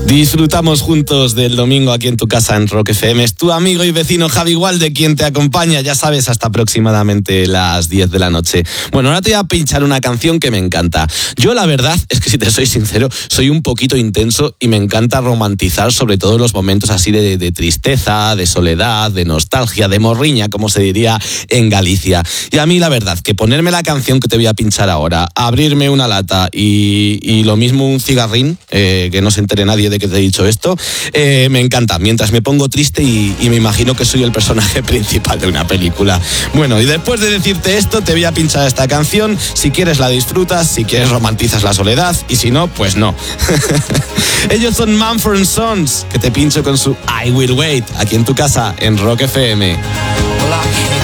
Disfrutamos juntos del domingo aquí en tu casa en Rock FM. Es tu amigo y vecino Javi Gualde quien te acompaña, ya sabes, hasta aproximadamente las 10 de la noche. Bueno, ahora te voy a pinchar una canción que me encanta. Yo la verdad es que, si te soy sincero, soy un poquito intenso y me encanta romantizar sobre todo los momentos así de tristeza, de soledad, de nostalgia, de morriña, como se diría en Galicia. Y a mí la verdad que ponerme la canción que te voy a pinchar ahora, abrirme una lata y lo mismo un cigarrín, que no se entere nadie de que te he dicho esto, me encanta, mientras me pongo triste y me imagino que soy el personaje principal de una película. Bueno, y después de decirte esto, te voy a pinchar esta canción. Si quieres la disfrutas, si quieres romantizas la soledad, y si no, pues no. Ellos son Mumford & Sons, que te pincho con su I Will Wait, aquí en tu casa, en Rock FM.